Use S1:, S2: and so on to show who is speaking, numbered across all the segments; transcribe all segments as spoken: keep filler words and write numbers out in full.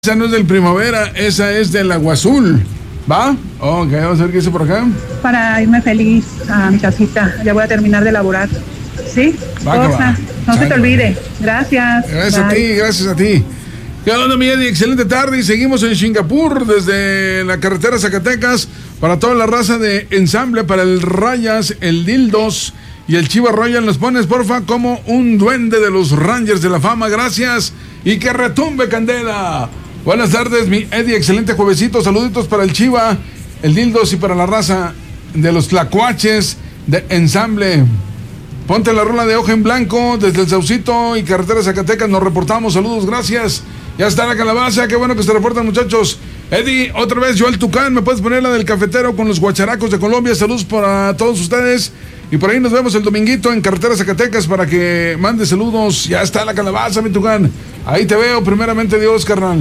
S1: Esa no es del Primavera, esa es del Agua Azul. ¿Va? Ok, vamos a ver qué dice por acá.
S2: Para irme feliz a mi casita. Ya voy a terminar de elaborar. ¿Sí?
S1: Va,
S2: Cosa,
S1: va.
S2: no
S1: Sale,
S2: se te olvide. Gracias.
S1: Gracias
S2: Bye.
S1: a ti, gracias a ti. ¿Qué onda, mi Eddie? Excelente tarde y seguimos en Singapur desde la carretera Zacatecas para toda la raza de ensamble, para el Rayas, el Dildos y el Chiva Royal. Nos pones, porfa, como un duende de los Rangers de la Fama. Gracias y que retumbe candela. Buenas tardes, mi Eddie, excelente juevesito, saluditos para el Chiva, el Dildos y para la raza de los Tlacuaches de ensamble. Ponte la rola de Hoja en Blanco desde el Saucito y carretera Zacatecas, nos reportamos, saludos, gracias. Ya está la calabaza, qué bueno que se reportan, muchachos. Eddie, otra vez Joel Tucán, me puedes poner la del cafetero con los guacharacos de Colombia, saludos para todos ustedes. Y por ahí nos vemos el dominguito en carretera Zacatecas para que mande saludos. Ya está la calabaza, mi Tucán. Ahí te veo, primeramente Dios, carnal.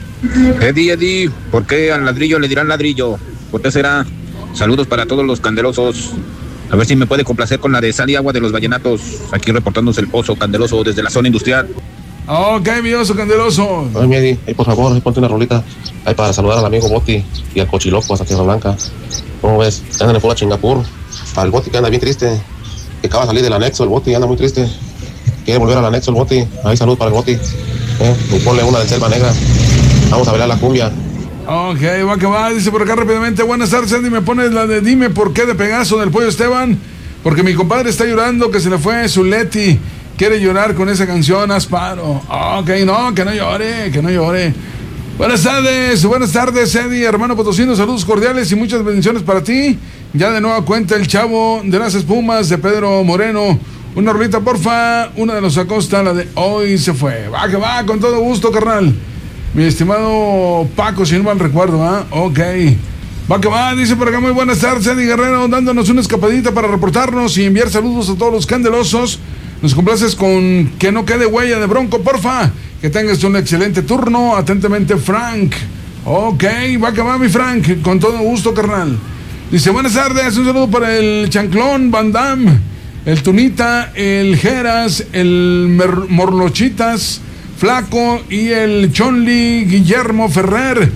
S3: Eddie, Eddie, ¿por qué al ladrillo le dirán ladrillo? ¿Por qué será? Saludos para todos los candelosos. A ver si me puede complacer con la de Sal y Agua de los Vallenatos. Aquí reportándose el Pozo Candeloso desde la zona industrial.
S1: Ok, mi oso candeloso.
S4: Oye, mi Eddie, ahí por favor, ahí ponte una rolita ahí para saludar al amigo Boti y al Cochiloco hasta Tierra Blanca. ¿Cómo ves? Andan fuera a Singapur. Al Boti que anda bien triste, que acaba de salir del anexo, el Boti anda muy triste. Quiere volver al anexo el Boti. Ahí salud para el Boti. Eh, y ponle una de Selva Negra. Vamos a bailar la cumbia.
S1: Ok, va que va, dice por acá rápidamente. Buenas tardes, Andy, me pones la de Dime por qué de Pegaso del Pollo Esteban. Porque mi compadre está llorando que se le fue su Leti. Quiere llorar con esa canción, Asparo. Ok, no, que no llore, que no llore. Buenas tardes, buenas tardes, Eddie, hermano potosino, saludos cordiales y muchas bendiciones para ti. Ya de nueva cuenta el Chavo de las Espumas de Pedro Moreno. Una rolita, porfa, una de los Acosta, la de Hoy se fue. Va que va, con todo gusto, carnal. Mi estimado Paco, si no mal recuerdo, ¿ah? ¿eh? Ok. Va que va, dice por acá, muy buenas tardes, Eddie Guerrero, dándonos una escapadita para reportarnos y enviar saludos a todos los candelosos. Nos complaces con Que no quede huella de Bronco, porfa. Que tengas un excelente turno. Atentamente, Frank. Ok, va que va, mi Frank. Con todo gusto, carnal. Dice, buenas tardes, un saludo para el Chanclón, Van Damme, el Tunita, el Jeras, el Mer- Morlochitas, Flaco y el Chonli Guillermo Ferrer.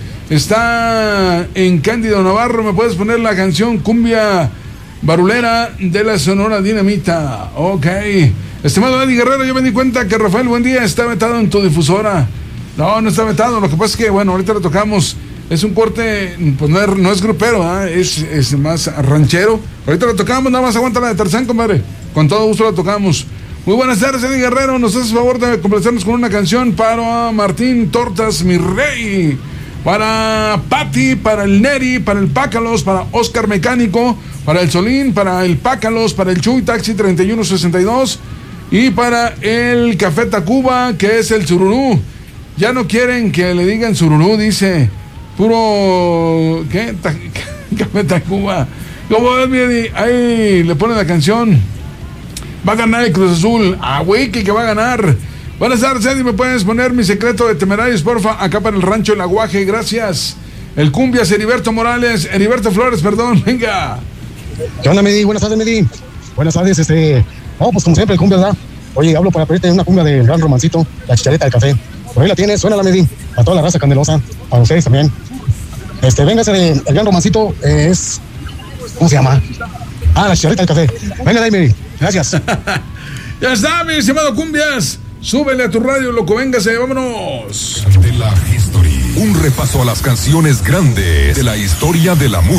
S1: Está en Cándido Navarro. ¿Me puedes poner la canción Cumbia Barulera de la Sonora Dinamita? Ok. Estimado Eddie Guerrero, yo me di cuenta que Rafael Buendía está vetado en tu difusora. No, no está vetado. Lo que pasa es que, bueno, ahorita lo tocamos. Es un corte, pues no es, no es grupero, ¿eh? es, es más ranchero. Ahorita lo tocamos, nada más aguanta la de Tarzán, compadre. Con todo gusto la tocamos. Muy buenas tardes, Eddie Guerrero. Nos haces favor de complacernos con una canción para Martín Tortas, mi rey. Para Pati, para el Neri, para el Pácalos, para Oscar Mecánico, para el Solín, para el Pácalos, para el Chuy Taxi treinta y uno sesenta y dos y para el Café Tacuba, que es el Sururú. Ya no quieren que le digan Sururú, dice. Puro... ¿Qué? Ta- Café Tacuba. ¿Cómo ves, mi Eddie? Ahí le ponen la canción. Va a ganar el Cruz Azul. Ah, güey, que, que va a ganar. Buenas tardes, Eddie. ¿Me puedes poner mi secreto de Temerarios, porfa? Acá para el rancho El Aguaje, gracias. El Cumbias, Heriberto Morales, Heriberto Flores, perdón, venga.
S5: ¿Qué onda, Medi? Buenas tardes, Medi. Buenas tardes, este... No, pues como siempre, el cumbia, ¿verdad? Oye, hablo para pedirte una cumbia del Gran Romancito, la chichareta del café. Por ahí la tienes, suena la Medi. A toda la raza candelosa, para ustedes también. Este, venga, ese de, el Gran Romancito eh, es... ¿Cómo se llama? Ah, la chichareta del café. Venga de ahí, Medi. Gracias.
S1: Ya está, mi estimado Cumbias. Súbele a tu radio, loco, véngase, vámonos.
S6: De la History. Un repaso a las canciones grandes de la historia de la música.